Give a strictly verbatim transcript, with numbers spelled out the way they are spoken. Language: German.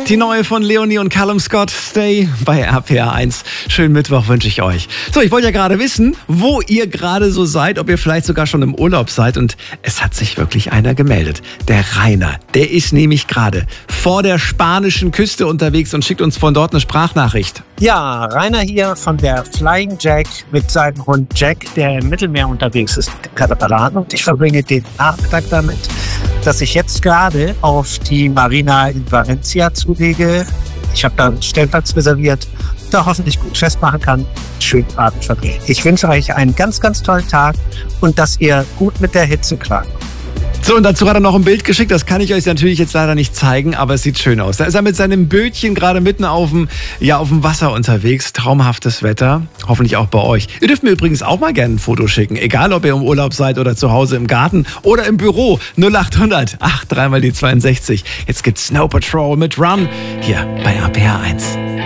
Die neue von Leonie und Callum Scott, Stay bei R P R eins. Schönen Mittwoch wünsche ich euch. So, ich wollte ja gerade wissen, wo ihr gerade so seid, ob ihr vielleicht sogar schon im Urlaub seid. Und es hat sich wirklich einer gemeldet. Der Rainer, der ist nämlich gerade vor der spanischen Küste unterwegs und schickt uns von dort eine Sprachnachricht. Ja, Rainer hier von der Flying Jack mit seinem Hund Jack, der im Mittelmeer unterwegs ist mit dem Katamaran. Und ich verbringe den Nachmittag damit, dass ich jetzt gerade auf die Marina in Valencia zulege. Ich habe da einen Stellplatz reserviert, da hoffentlich gut festmachen kann. Schönen Abend verbringen. Ich wünsche euch einen ganz, ganz tollen Tag und dass ihr gut mit der Hitze klarkommt. So, und dazu hat er noch ein Bild geschickt. Das kann ich euch natürlich jetzt leider nicht zeigen, aber es sieht schön aus. Da ist er mit seinem Bötchen gerade mitten auf dem, ja, auf dem Wasser unterwegs. Traumhaftes Wetter. Hoffentlich auch bei euch. Ihr dürft mir übrigens auch mal gerne ein Foto schicken. Egal, ob ihr im Urlaub seid oder zu Hause im Garten oder im Büro. null acht hundert acht drei mal die zweiundsechzig. Jetzt gibt's Snow Patrol mit Run hier bei R P R eins.